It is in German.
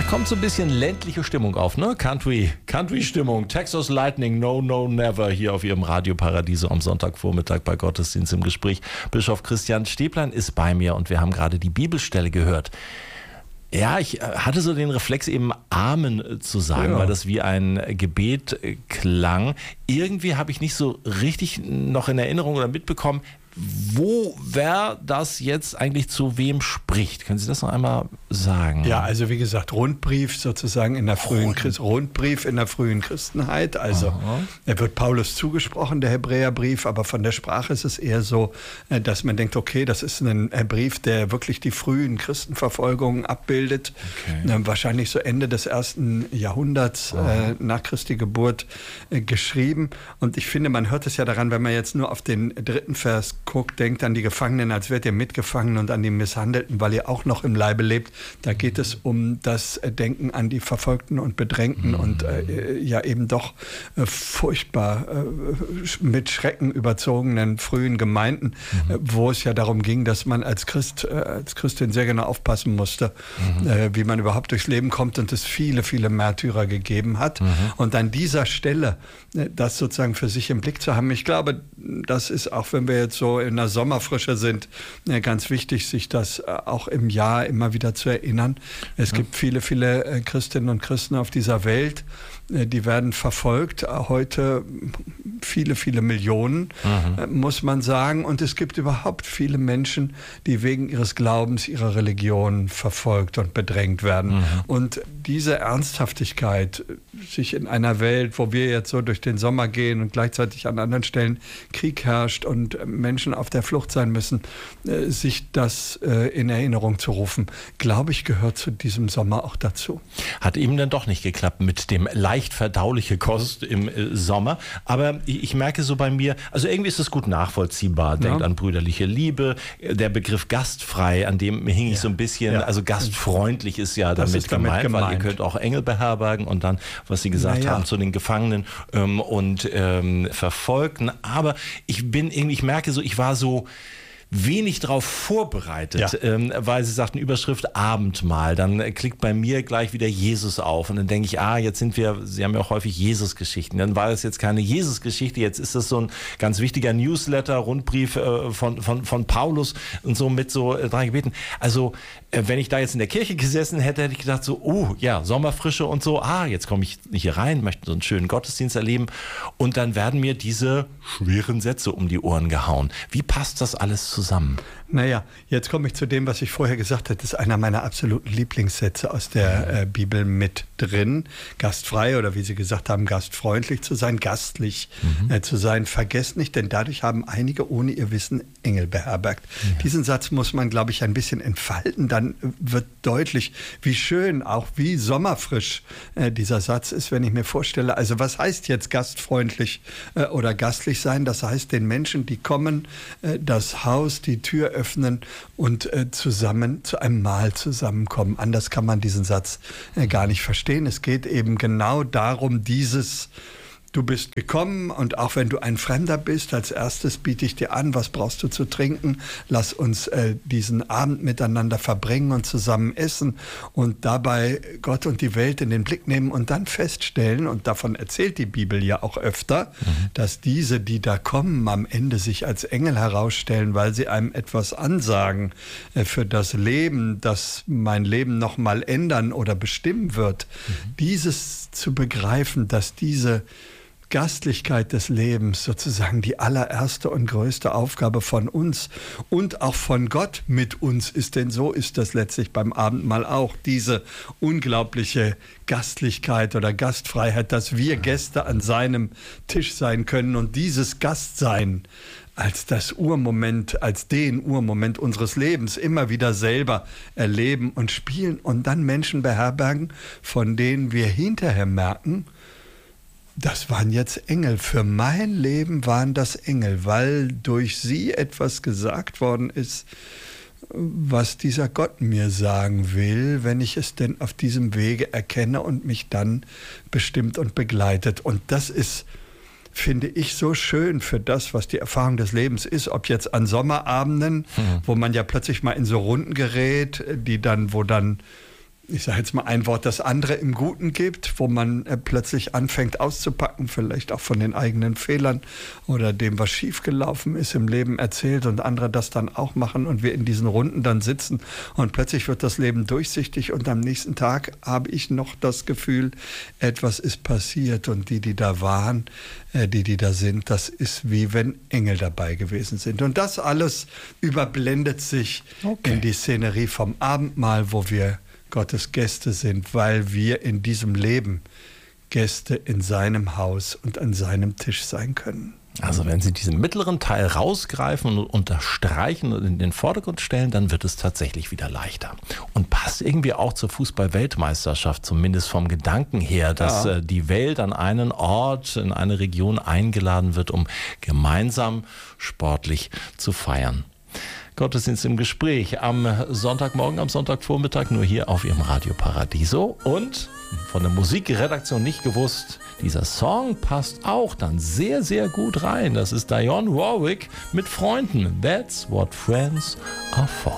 Kommt so ein bisschen ländliche Stimmung auf, ne? Country-Stimmung. Texas Lightning, No, No, Never hier auf Ihrem Radioparadiese am Sonntagvormittag bei Gottesdienst im Gespräch. Bischof Christian Stäblein ist bei mir und wir haben gerade die Bibelstelle gehört. Ja, ich hatte so den Reflex eben Amen zu sagen, weil das wie ein Gebet klang. Irgendwie habe ich nicht so richtig noch in Erinnerung oder mitbekommen, wer das jetzt eigentlich zu wem spricht. Können Sie das noch einmal sagen? Ja, also wie gesagt, Rundbrief sozusagen in der frühen Christenheit. Also er wird Paulus zugesprochen, der Hebräerbrief, aber von der Sprache ist es eher so, dass man denkt, okay, das ist ein Brief, der wirklich die frühen Christenverfolgungen abbildet. Okay. Wahrscheinlich so Ende des 1. Jahrhunderts nach Christi Geburt geschrieben. Und ich finde, man hört es ja daran, wenn man jetzt nur auf den 3. Vers guckt, denkt an die Gefangenen, als wärt ihr mitgefangen und an die Misshandelten, weil ihr auch noch im Leibe lebt. Da geht es um das Denken an die Verfolgten und Bedrängten und ja eben doch furchtbar mit Schrecken überzogenen frühen Gemeinden, wo es ja darum ging, dass man als Christin sehr genau aufpassen musste, wie man überhaupt durchs Leben kommt und es viele, viele Märtyrer gegeben hat. Und an dieser Stelle das sozusagen für sich im Blick zu haben, ich glaube, das ist auch, wenn wir jetzt so in der Sommerfrische sind, ganz wichtig, sich das auch im Jahr immer wieder zu erinnern. Es gibt viele, viele Christinnen und Christen auf dieser Welt, die werden verfolgt, heute viele, viele Millionen, muss man sagen. Und es gibt überhaupt viele Menschen, die wegen ihres Glaubens, ihrer Religion verfolgt und bedrängt werden. Und diese Ernsthaftigkeit, sich in einer Welt, wo wir jetzt so durch den Sommer gehen und gleichzeitig an anderen Stellen Krieg herrscht und Menschen auf der Flucht sein müssen, sich das in Erinnerung zu rufen, glaube ich, gehört zu diesem Sommer auch dazu. Hat eben dann doch nicht geklappt mit dem leicht verdauliche Kost im Sommer. Aber ich merke so bei mir, also irgendwie ist es gut nachvollziehbar. Denkt an brüderliche Liebe. Der Begriff gastfrei, an dem hing ich so ein bisschen, also gastfreundlich ist ja damit gemeint, weil ihr könnt auch Engel beherbergen und dann, was Sie gesagt haben, zu den Gefangenen und Verfolgten. Aber ich merke so, ich war so wenig darauf vorbereitet, weil Sie sagten, Überschrift Abendmahl, dann klickt bei mir gleich wieder Jesus auf und dann denke ich, jetzt sind wir, Sie haben ja auch häufig Jesus-Geschichten, dann war das jetzt keine Jesus-Geschichte, jetzt ist das so ein ganz wichtiger Newsletter, Rundbrief von Paulus und so mit so 3 Gebeten. Also wenn ich da jetzt in der Kirche gesessen hätte, hätte ich gedacht so, Sommerfrische und so, jetzt komme ich nicht hier rein, möchte so einen schönen Gottesdienst erleben und dann werden mir diese schweren Sätze um die Ohren gehauen. Wie passt das alles zusammen? Naja, jetzt komme ich zu dem, was ich vorher gesagt habe. Das ist einer meiner absoluten Lieblingssätze aus der Bibel mit drin. Gastfrei oder wie Sie gesagt haben, gastfreundlich zu sein, gastlich zu sein. Vergesst nicht, denn dadurch haben einige ohne ihr Wissen Engel beherbergt. Diesen Satz muss man, glaube ich, ein bisschen entfalten. Dann wird deutlich, wie schön, auch wie sommerfrisch dieser Satz ist, wenn ich mir vorstelle, also was heißt jetzt gastfreundlich oder gastlich sein? Das heißt, den Menschen, die kommen, das Haus, die Tür öffnen und zusammen zu einem Mahl zusammenkommen. Anders kann man diesen Satz gar nicht verstehen. Es geht eben genau darum, du bist gekommen und auch wenn du ein Fremder bist, als erstes biete ich dir an, was brauchst du zu trinken? Lass uns diesen Abend miteinander verbringen und zusammen essen und dabei Gott und die Welt in den Blick nehmen und dann feststellen, und davon erzählt die Bibel ja auch öfter, dass diese, die da kommen, am Ende sich als Engel herausstellen, weil sie einem etwas ansagen für das Leben, das mein Leben nochmal ändern oder bestimmen wird. Dieses zu begreifen, dass diese Gastlichkeit des Lebens sozusagen die allererste und größte Aufgabe von uns und auch von Gott mit uns ist, denn so ist das letztlich beim Abendmahl auch, diese unglaubliche Gastlichkeit oder Gastfreiheit, dass wir Gäste an seinem Tisch sein können und dieses Gastsein als den Urmoment unseres Lebens immer wieder selber erleben und spielen und dann Menschen beherbergen, von denen wir hinterher merken, das waren jetzt Engel. Für mein Leben waren das Engel, weil durch sie etwas gesagt worden ist, was dieser Gott mir sagen will, wenn ich es denn auf diesem Wege erkenne und mich dann bestimmt und begleitet. Und das ist, finde ich, so schön für das, was die Erfahrung des Lebens ist, ob jetzt an Sommerabenden, wo man ja plötzlich mal in so Runden gerät, wo dann ich sage jetzt mal ein Wort, das andere im Guten gibt, wo man plötzlich anfängt auszupacken, vielleicht auch von den eigenen Fehlern oder dem, was schiefgelaufen ist im Leben erzählt und andere das dann auch machen und wir in diesen Runden dann sitzen und plötzlich wird das Leben durchsichtig und am nächsten Tag habe ich noch das Gefühl, etwas ist passiert und die da waren, die da sind, das ist wie wenn Engel dabei gewesen sind. Und das alles überblendet sich in die Szenerie vom Abendmahl, wo wir Gottes Gäste sind, weil wir in diesem Leben Gäste in seinem Haus und an seinem Tisch sein können. Also wenn Sie diesen mittleren Teil rausgreifen und unterstreichen und in den Vordergrund stellen, dann wird es tatsächlich wieder leichter. Und passt irgendwie auch zur Fußball-Weltmeisterschaft, zumindest vom Gedanken her, dass die Welt an einen Ort, in eine Region eingeladen wird, um gemeinsam sportlich zu feiern. Gottesdienst im Gespräch am Sonntagmorgen, am Sonntagvormittag, nur hier auf Ihrem Radio Paradiso. Und von der Musikredaktion nicht gewusst, dieser Song passt auch dann sehr, sehr gut rein. Das ist Dionne Warwick mit Freunden. That's what friends are for.